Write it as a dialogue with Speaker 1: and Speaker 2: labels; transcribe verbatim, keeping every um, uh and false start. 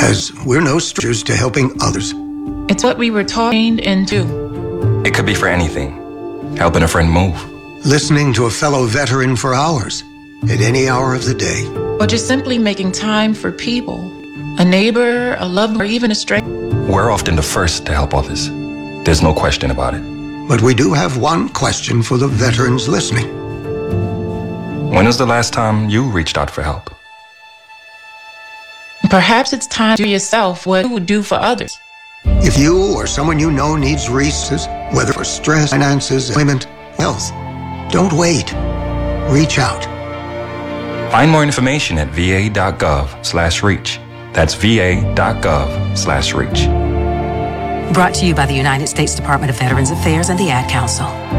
Speaker 1: as we're no strangers to helping others.
Speaker 2: It's what we were trained into.
Speaker 3: It could be for anything. Helping a friend move.
Speaker 1: Listening to a fellow veteran for hours, at any hour of the day.
Speaker 2: Or just simply making time for people. A neighbor, a loved one, or even a stranger.
Speaker 3: We're often the first to help others. There's no question about it.
Speaker 1: But we do have one question for the veterans listening.
Speaker 3: When was the last time you reached out for help?
Speaker 2: Perhaps it's time to do yourself what you would do for others.
Speaker 1: If you or someone you know needs resources, whether for stress, finances, employment, health, don't wait. Reach out.
Speaker 3: Find more information at va.gov slash reach. That's va.gov slash reach.
Speaker 4: Brought to you by the United States Department of Veterans Affairs and the Ad Council.